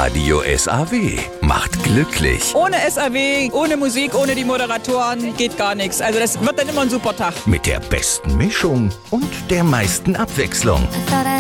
Radio SAW macht glücklich. Ohne SAW, ohne Musik, ohne die Moderatoren geht gar nichts. Also das wird dann immer ein super Tag. Mit der besten Mischung und der meisten Abwechslung. I thought I